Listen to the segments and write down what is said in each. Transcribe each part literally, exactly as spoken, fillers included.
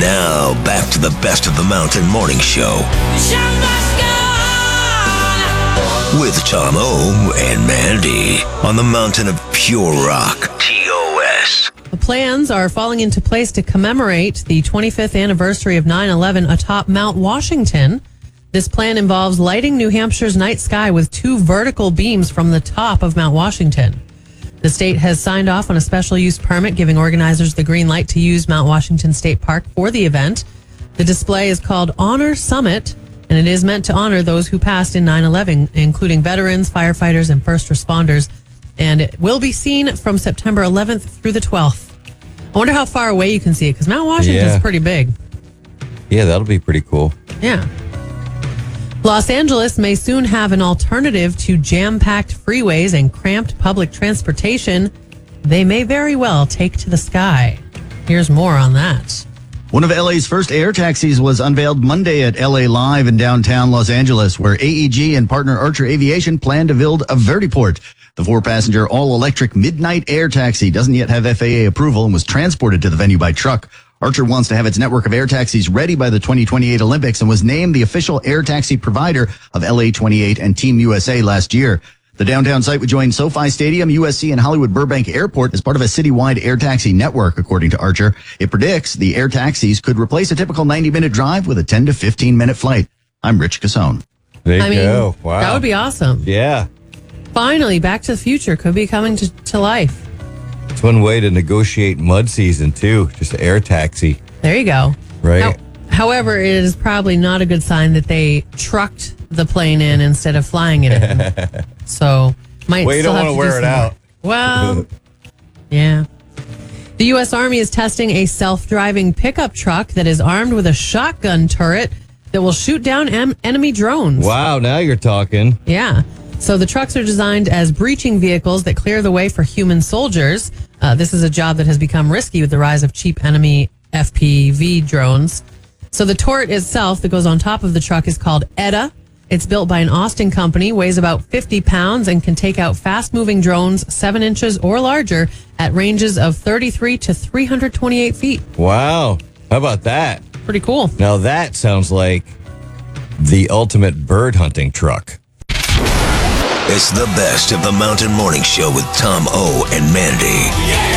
Now, back to the Best of the Mountain Morning Show. With Tom O and Mandy on the Mountain of Pure Rock, T O S. The plans are falling into place to commemorate the twenty-fifth anniversary of nine eleven atop Mount Washington. This plan involves lighting New Hampshire's night sky with two vertical beams from the top of Mount Washington. The state has signed off on a special use permit giving organizers the green light to use Mount Washington State Park for the event. The display is called Honor Summit, and it is meant to honor those who passed in nine eleven, including veterans, firefighters, and first responders. And it will be seen from September eleventh through the twelfth. I wonder how far away you can see it, because Mount Washington is yeah. pretty big. Yeah, that'll be pretty cool. Yeah. Los Angeles may soon have an alternative to jam-packed freeways and cramped public transportation. They may very well take to the sky. Here's more on that. One of L A's first air taxis was unveiled Monday at L A Live in downtown Los Angeles, where A E G and partner Archer Aviation plan to build a vertiport. The four-passenger all-electric Midnight Air Taxi doesn't yet have F A A approval and was transported to the venue by truck. Archer wants to have its network of air taxis ready by the twenty twenty-eight Olympics and was named the official air taxi provider of L A twenty-eight and Team U S A last year. The downtown site would join SoFi Stadium, U S C, and Hollywood Burbank Airport as part of a citywide air taxi network, according to Archer. It predicts the air taxis could replace a typical ninety-minute drive with a ten to fifteen minute flight. I'm Rich Cassone. There you I mean, go. Wow. That would be awesome. Yeah. Finally, Back to the Future could be coming to, to life. It's one way to negotiate mud season, too. Just an air taxi. There you go. Right. Now, however, it is probably not a good sign that they trucked the plane in instead of flying it in. So, might well, you still don't have want to wear it more. out. Well, yeah. The U S Army is testing a self-driving pickup truck that is armed with a shotgun turret that will shoot down em- enemy drones. Wow, now you're talking. Yeah. So the trucks are designed as breaching vehicles that clear the way for human soldiers. Uh, this is a job that has become risky with the rise of cheap enemy F P V drones. So the turret itself that goes on top of the truck is called Edda. It's built by an Austin company, weighs about fifty pounds, and can take out fast-moving drones seven inches or larger at ranges of thirty-three to three hundred twenty-eight feet. Wow. How about that? Pretty cool. Now that sounds like the ultimate bird hunting truck. It's the Best of the Mountain Morning Show with Tom O and Mandy.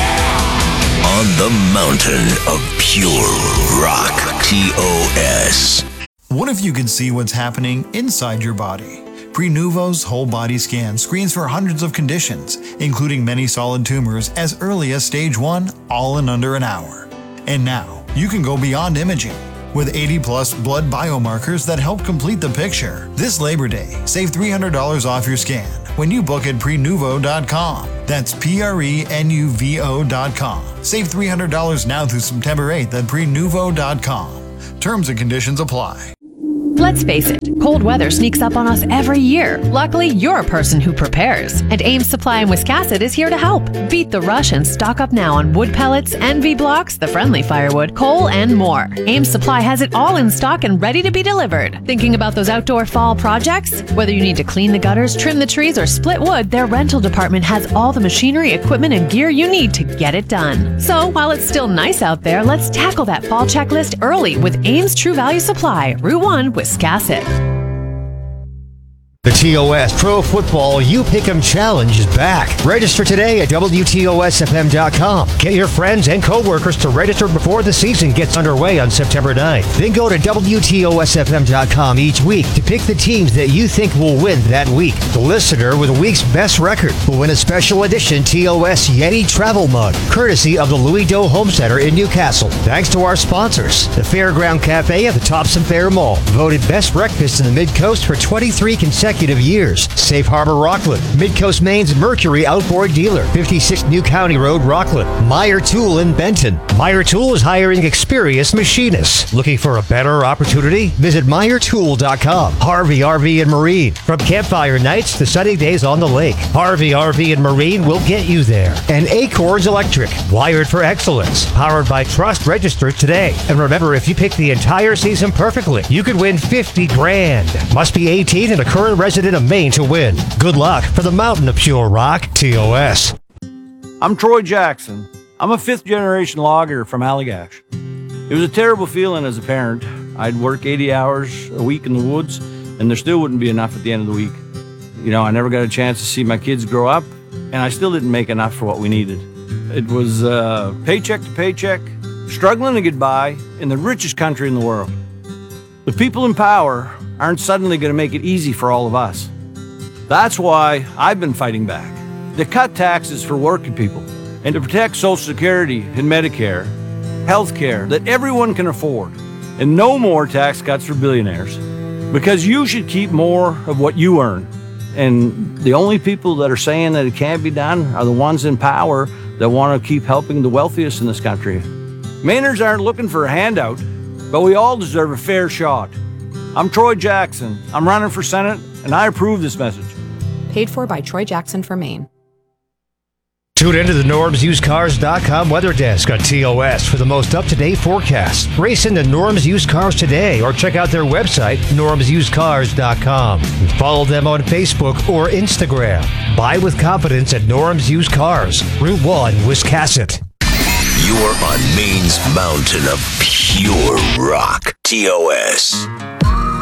On the Mountain of Pure Rock, T O S. What if you could see what's happening inside your body? Prenuvo's whole body scan screens for hundreds of conditions, including many solid tumors as early as stage one, all in under an hour. And now, you can go beyond imaging. With eighty plus blood biomarkers that help complete the picture. This Labor Day, save three hundred dollars off your scan when you book at prenuvo dot com. That's P R E N U V O dot com. Save three hundred dollars now through September eighth at prenuvo dot com. Terms and conditions apply. Let's face it, cold weather sneaks up on us every year. Luckily, you're a person who prepares. And Ames Supply in Wiscasset is here to help. Beat the rush and stock up now on wood pellets, N V blocks, the friendly firewood, coal, and more. Ames Supply has it all in stock and ready to be delivered. Thinking about those outdoor fall projects? Whether you need to clean the gutters, trim the trees, or split wood, their rental department has all the machinery, equipment, and gear you need to get it done. So while it's still nice out there, let's tackle that fall checklist early with Ames True Value Supply, Route one, Wiscasset. The T O S Pro Football You Pick'em Challenge is back. Register today at W T O S F M dot com. Get your friends and coworkers to register before the season gets underway on September ninth. Then go to W T O S F M dot com each week to pick the teams that you think will win that week. The listener with the week's best record will win a special edition T O S Yeti travel mug, courtesy of the Louis Doe Home Center in Newcastle. Thanks to our sponsors, the Fairground Cafe at the Thompson Fair Mall, voted best breakfast in the Mid-Coast for twenty-three consecutive years. Safe Harbor Rockland, Mid-Coast Maine's Mercury Outboard Dealer, fifty-six New County Road, Rockland. Meyer Tool in Benton. Meyer Tool is hiring experienced machinists. Looking for a better opportunity? Visit Meyer Tool dot com. Harvey R V and Marine. From campfire nights to sunny days on the lake, Harvey R V and Marine will get you there. And Acorns Electric, wired for excellence. Powered by Trust. Register today. And remember, if you pick the entire season perfectly, you could win fifty grand. Must be eighteen and a current resident of Maine to win. Good luck for the Mountain of Pure Rock, T O S. I'm Troy Jackson. I'm a fifth-generation logger from Allagash. It was a terrible feeling as a parent. I'd work eighty hours a week in the woods, and there still wouldn't be enough at the end of the week. You know, I never got a chance to see my kids grow up, and I still didn't make enough for what we needed. It was uh, paycheck to paycheck, struggling to get by in the richest country in the world. The people in power aren't suddenly going to make it easy for all of us. That's why I've been fighting back. To cut taxes for working people and to protect Social Security and Medicare, health care that everyone can afford, and no more tax cuts for billionaires. Because you should keep more of what you earn. And the only people that are saying that it can't be done are the ones in power that want to keep helping the wealthiest in this country. Mainers aren't looking for a handout, but we all deserve a fair shot. I'm Troy Jackson. I'm running for Senate, and I approve this message. Paid for by Troy Jackson for Maine. Tune into the Norms Used Cars dot com weather desk on T O S for the most up-to-date forecast. Race into Norms Used Cars today or check out their website, Norms Used Cars dot com. Follow them on Facebook or Instagram. Buy with confidence at Norms Used Cars, Route one, Wiscasset. You're on Maine's mountain of pure rock. T O S.